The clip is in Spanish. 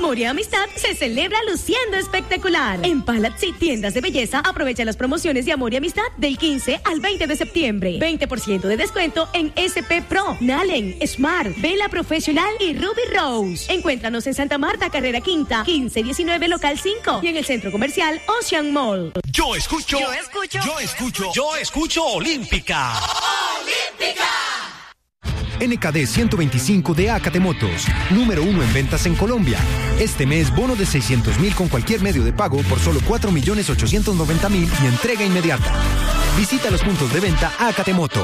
amor y amistad se celebra luciendo espectacular. En Palazzi Tiendas de Belleza aprovecha las promociones de amor y amistad del 15 al 20 de septiembre. 20% de descuento en SP Pro, Nalen, Smart, Vela Profesional y Ruby Rose. Encuéntranos en Santa Marta, Carrera Quinta, 1519 Local 5 y en el Centro Comercial Ocean Mall. Yo escucho Olímpica. ¡Olímpica! NKD 125 de Acate Motos, número 1 en ventas en Colombia. Este mes, bono de 600.000 con cualquier medio de pago por solo 4.890.000 y entrega inmediata. Visita los puntos de venta Acate Moto.